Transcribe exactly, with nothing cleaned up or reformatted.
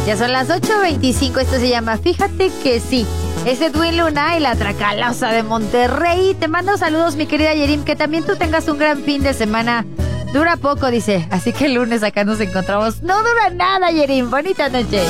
Ya son las ocho veinticinco, esto se llama Fíjate que sí. Es Edwin Luna y la Tracalosa de Monterrey. Te mando saludos, mi querida Yerim, que también tú tengas un gran fin de semana. Dura poco, dice, así que el lunes acá nos encontramos. No dura nada, Yerim, bonita noche.